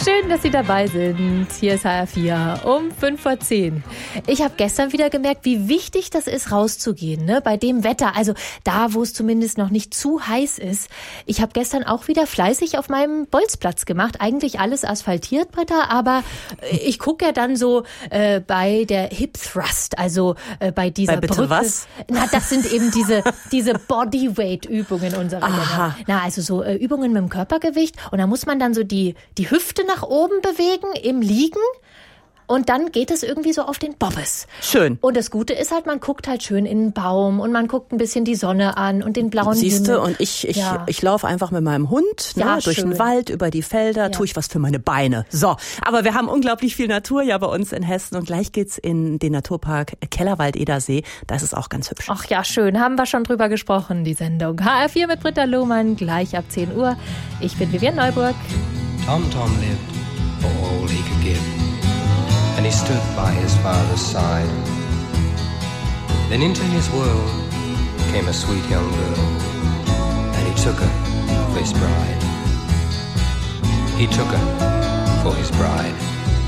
Schön, dass Sie dabei sind. Hier ist HR4 um 5:10. Ich habe gestern wieder gemerkt, wie wichtig das ist, rauszugehen, ne? Bei dem Wetter, also da, wo es zumindest noch nicht zu heiß ist. Ich habe gestern auch wieder fleißig auf meinem Bolzplatz gemacht. Eigentlich alles asphaltiert, Britta, aber ich gucke ja dann so bei der Hip Thrust, also bei dieser bitte Brücke. Was? Na, das sind eben diese Bodyweight-Übungen unserer Männer. Na, also so Übungen mit dem Körpergewicht. Und da muss man dann so die Hüfte nach oben bewegen im Liegen. Und dann geht es irgendwie so auf den Bobbes. Schön. Und das Gute ist halt, man guckt halt schön in den Baum und man guckt ein bisschen die Sonne an und den blauen Himmel. Siehste, und ich laufe einfach mit meinem Hund durch den Wald, über die Felder, tue ich was für meine Beine. So, aber wir haben unglaublich viel Natur ja bei uns in Hessen und gleich geht's in den Naturpark Kellerwald-Edersee. Da ist es auch ganz hübsch. Ach ja, schön. Haben wir schon drüber gesprochen, die Sendung. HR4 mit Britta Lohmann, gleich ab 10 Uhr. Ich bin Vivian Neuburg. Tom lived for all he could give. And he stood by his father's side. Then into his world came a sweet young girl, and he took her for his bride. He took her for his bride.